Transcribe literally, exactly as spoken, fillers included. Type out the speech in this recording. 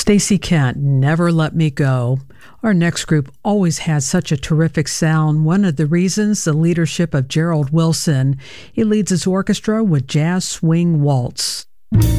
Stacey Kent, Never Let Me Go. Our next group always has such a terrific sound. One of the reasons, the leadership of Gerald Wilson. He leads his orchestra with Jazz Swing Waltz.